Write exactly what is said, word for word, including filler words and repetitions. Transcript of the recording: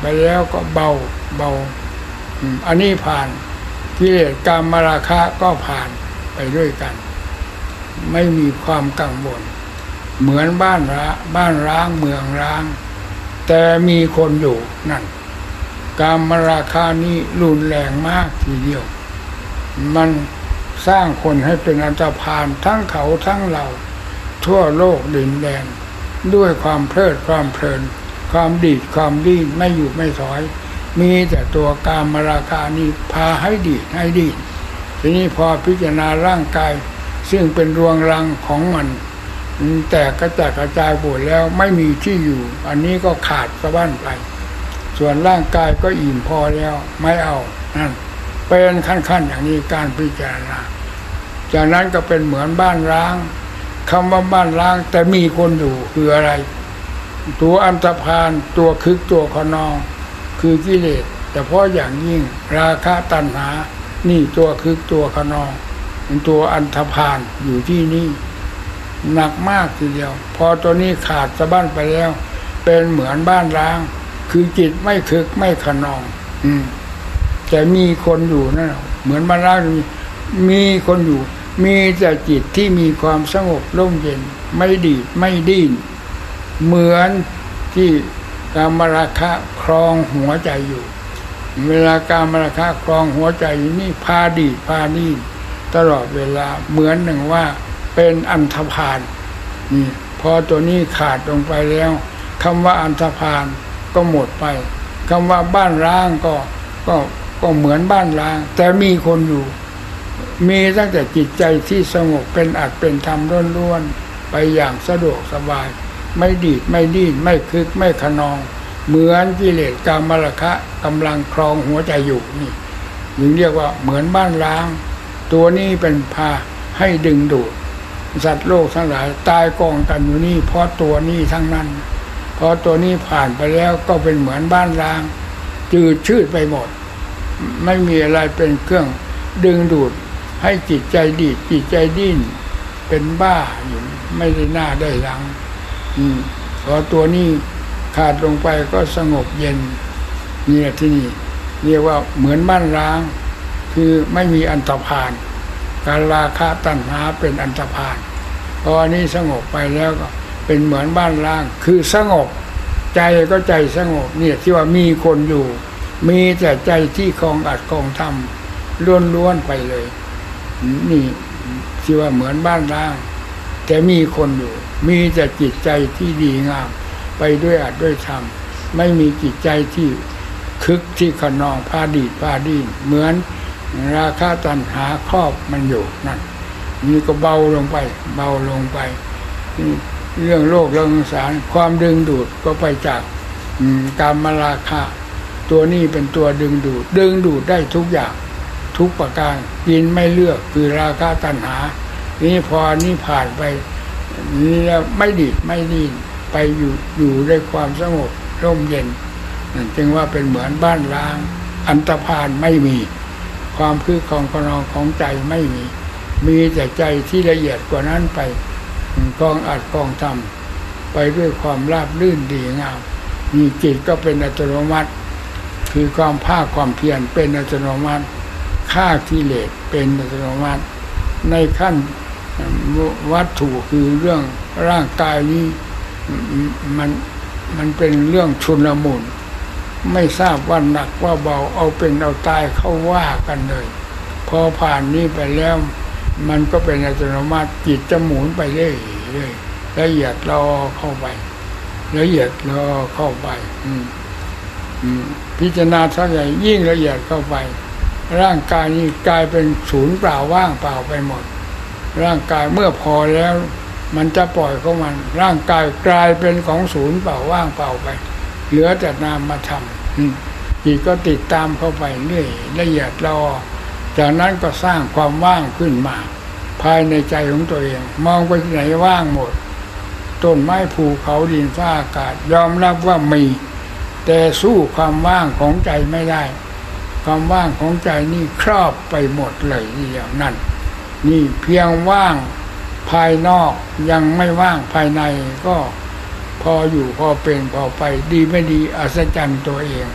ไปแล้วก็เบาเบาอันนี้ผ่านกิเลสกามราคะก็ผ่านไปด้วยกันไม่มีความกังวลเหมือนบ้านร้างบ้านร้างเมืองร้างแต่มีคนอยู่นั่นกามราคะนี้รุนแรงมากทีเดียวมันสร้างคนให้เป็นอันธพาลทั้งเขาทั้งเราทั่วโลกดินแดนด้วยความเพลิดความเพลินความดีดความดิ้นไม่หยุดไม่ถอยมีแต่ตัวกามราคะนี้พาให้ดีดให้ดิ้นทีนี้พอพิจารณาร่างกายซึ่งเป็นรวงรังของมันแต่กระจัดกระจายหมดแล้วไม่มีที่อยู่อันนี้ก็ขาดสะบั้นไปส่วนร่างกายก็อิ่มพอแล้วไม่เอานั่นเป็นขั้นๆอย่างนี้การพิจารณาจากนั้นก็เป็นเหมือนบ้านร้างคำว่าบ้านร้างแต่มีคนอยู่คืออะไรตัวอันธพาลตัวคึกตัวขนองคือกิเลสแต่เพราะอย่างยิ่งราคะตัณหานี่ตัวคึกตัวขนองเป็นตัวอันธพาลอยู่ที่นี่หนักมากทีเดียวพอตัวนี้ขาดสะบั้นไปแล้วเป็นเหมือนบ้านร้างคือจิตไม่คึกไม่ขนองอืมแต่มีคนอยู่นั่นเหมือนบ้านร้างมีคนอยู่มีแต่จิตที่มีความสงบร่มเย็นไม่ดีดไม่ดิ้นเหมือนที่กามราคะครองหัวใจอยู่เวลากามราคะครองหัวใจอยู่นี่พาดีดพาดิ้นตลอดเวลาเหมือนหนึ่งว่าเป็นอันธพาลนี่พอตัวนี้ขาดลงไปแล้วคำว่าอันธพาลก็หมดไปคำว่าบ้านร้างก็ก็ก็เหมือนบ้านร้างแต่มีคนอยู่มีตั้งแต่จิตใจที่สงบเป็นอัตเป็นธรรมล้วนๆไปอย่างสะดวกสบายไม่ดีดไม่ดิ้นไม่คึกไม่ขนองเหมือนกิเลสกามราคะกำลังครองหัวใจอยู่นี่จึงเรียกว่าเหมือนบ้านร้างตัวนี้เป็นพาให้ดึงดูดสัตว์โลกทั้งหลายตายกองกันอยู่นี่เพราะตัวนี้ทั้งนั้นพอตัวนี้ผ่านไปแล้วก็เป็นเหมือนบ้านร้างจืดชืดไปหมดไม่มีอะไรเป็นเครื่องดึงดูดให้จิตใจดีดจิตใจดิ้นเป็นบ้าอยู่ไม่ได้หน้าได้หลังอืมพอตัวนี้ขาดลงไปก็สงบเย็นนี่ที่นี่เรียกว่าเหมือนบ้านร้างคือไม่มีอันธพาลการราคะตัณหาเป็นอันธพาลพออันนี้สงบไปแล้วก็เป็นเหมือนบ้านร้างคือสงบใจก็ใจสงบเนี่ยที่ว่ามีคนอยู่มีแต่ใจที่คลองอัดคลองทำล้วนๆไปเลยนี่ที่ว่าเหมือนบ้านร้างแต่มีคนอยู่มีแต่จิตใจที่ดีงามไปด้วยอัดด้วยธรรมไม่มีจิตใจที่คึกที่ขนองพาดีดพาดิ้นเหมือนราคะตัณหาครอบมันอยู่นั่นนี่ก็เบาลงไปเบาลงไปเรื่องโลกเรื่องสงสารความดึงดูดก็ไปจากกามราคะตัวนี้เป็นตัวดึงดูดดึงดูดได้ทุกอย่างทุกประการกินไม่เลือกคือราคะตัณหานี่พอนี่ผ่านไปนี่แล้วไม่ดีดไม่ดิ้นไปอยู่อยู่ด้วยความสงบร่มเย็นจึงว่าเป็นเหมือนบ้านร้างอันธพาลไม่มีความคือของขนองของใจไม่มีมีแต่ใจที่ละเอียดกว่านั้นไปกองอัดกองทำไปด้วยความราบรื่นดีงามมีจิตก็เป็นอัตโนมัติคือความภาคความเพียรเป็นอัตโนมัติฆ่ากิเลสเป็นอัตโนมัติในขั้นวัตถุคือเรื่องร่างกายนี้มันมันเป็นเรื่องชุลมุนไม่ทราบว่าหนักว่าเบาเอาเป็นเอาตายเข้าว่ากันเลยพอผ่านนี้ไปแล้วมันก็เป็นอัตโนมัติจิตจะหมุนไปเรื่อยๆละเอียดรอเข้าไปละเอียดรอเข้าไปอืมอืมพิจารณาเท่าไหร่ยิ่งละเอียดเข้าไปร่างกายนี้กลายเป็นศูนย์เปล่าว่างเปล่าไปหมดร่างกายเมื่อพอแล้วมันจะปล่อยของมันร่างกายกลายเป็นของศูนย์เปล่าว่างเปล่าไปเหลือแต่นามธรรมจิตก็ติดตามเข้าไปเรื่อยละเอียดรอจากนั้นก็สร้างความว่างขึ้นมาภายในใจของตัวเองมองไปที่ไหนว่างหมดต้นไม้ภูเขาดินฟ้าอากาศยอมรับว่ามีแต่สู้ความว่างของใจไม่ได้ความว่างของใจนี่ครอบไปหมดเลยอย่างนั้นนี่เพียงว่างภายนอกยังไม่ว่างภายในก็พออยู่พอเป็นพอไปดีไม่ดีอัศจรรย์ตัวเอง